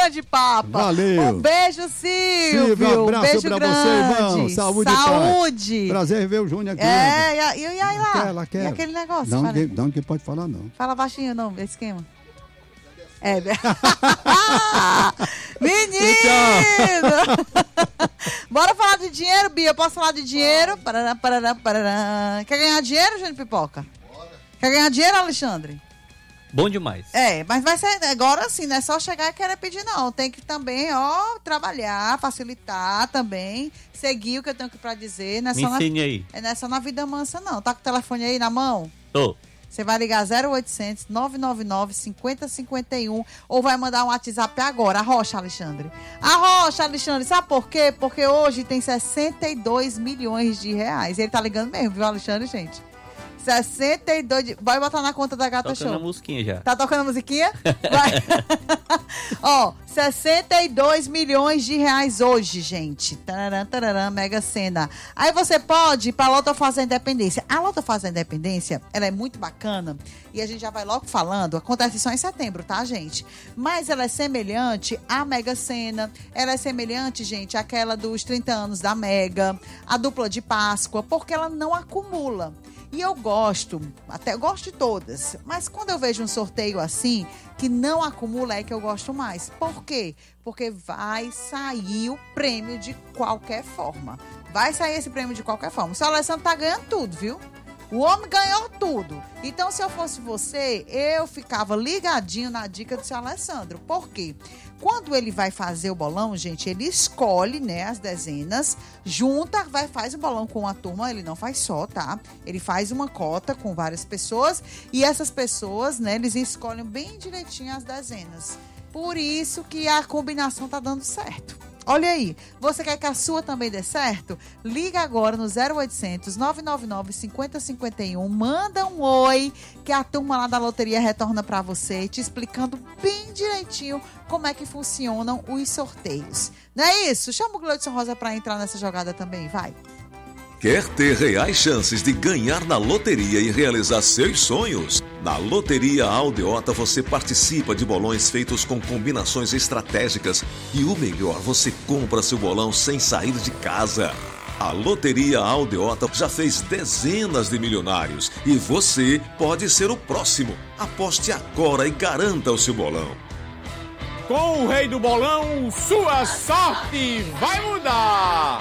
grande Papa. Valeu. Um beijo, Silvio. Um abraço beijo pra grande. você, irmão. Saúde. Prazer em ver o Júnior aqui. E aí lá? Aquela. E aquele negócio? Não que pode falar, não. Fala baixinho, não, esquema. Menino! Bora falar de dinheiro, Bia? Posso falar de dinheiro? Parará. Quer ganhar dinheiro, Júnior Pipoca? Bora. Quer ganhar dinheiro, Alexandre? Bom demais. Mas vai ser agora assim, não é só chegar e querer pedir, não. Tem que também, trabalhar, facilitar também, seguir o que eu tenho pra dizer. Me ensine aí. Não é só na vida mansa, não. Tá com o telefone aí na mão? Tô. Você vai ligar 0800 999 5051 ou vai mandar um WhatsApp agora. Arrocha, Alexandre. Arrocha, Alexandre. Sabe por quê? Porque hoje tem 62 milhões de reais. Ele tá ligando mesmo, viu, Alexandre, gente? 62... Vai botar na conta da Gata Show. Tá tocando a musiquinha já. Tá tocando a musiquinha? Vai. 62 milhões de reais hoje, gente. Tararã, Mega Sena. Aí você pode ir pra Loto Fazenda Independência. A Loto Fazenda Independência, ela é muito bacana e a gente já vai logo falando. Acontece só em setembro, tá, gente? Mas ela é semelhante à Mega Sena. Ela é semelhante, gente, àquela dos 30 anos da Mega, a dupla de Páscoa, porque ela não acumula. E eu gosto de todas, mas quando eu vejo um sorteio assim, que não acumula, é que eu gosto mais. Por quê? Porque vai sair o prêmio de qualquer forma. Vai sair esse prêmio de qualquer forma. O seu Alessandro tá ganhando tudo, viu? O homem ganhou tudo. Então, se eu fosse você, eu ficava ligadinho na dica do seu Alessandro. Por quê? Quando ele vai fazer o bolão, gente, ele escolhe, né, as dezenas, junta, faz o bolão com uma turma, ele não faz só, tá? Ele faz uma cota com várias pessoas e essas pessoas, né, eles escolhem bem direitinho as dezenas. Por isso que a combinação tá dando certo. Olha aí, você quer que a sua também dê certo? Liga agora no 0800 999 5051, manda um oi que a turma lá da loteria retorna para você, te explicando bem direitinho como é que funcionam os sorteios. Não é isso? Chama o Gleudson Rosa para entrar nessa jogada também, vai. Quer ter reais chances de ganhar na loteria e realizar seus sonhos? Na Loteria Aldeota você participa de bolões feitos com combinações estratégicas e o melhor, você compra seu bolão sem sair de casa. A Loteria Aldeota já fez dezenas de milionários e você pode ser o próximo. Aposte agora e garanta o seu bolão. Com o Rei do Bolão, sua sorte vai mudar!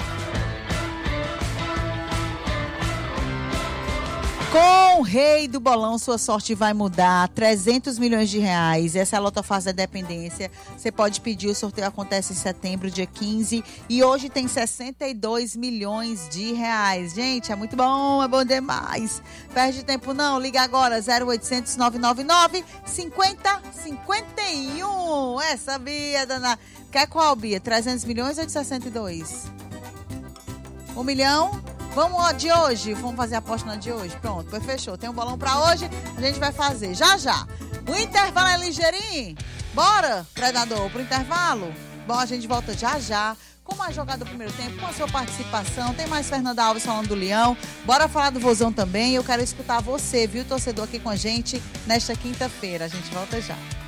Com o Rei do Bolão, sua sorte vai mudar. 300 milhões de reais. Essa é a Loto Fácil da Dependência. Você pode pedir, o sorteio acontece em setembro, dia 15. E hoje tem 62 milhões de reais. Gente, é muito bom, é bom demais. Perde tempo não, liga agora, 0800 999 5051. Essa Bia, dona... Quer qual, Bia? 300 milhões ou de 62? 1 milhão? Vamos de hoje, vamos fazer a aposta na de hoje. Pronto, foi, fechou. Tem um bolão pra hoje, a gente vai fazer já. O intervalo é ligeirinho? Bora, predador, pro intervalo? Bom, a gente volta já. Com mais jogada do primeiro tempo, com a sua participação. Tem mais Fernanda Alves falando do Leão. Bora falar do Vozão também. Eu quero escutar você, viu, torcedor, aqui com a gente nesta quinta-feira. A gente volta já.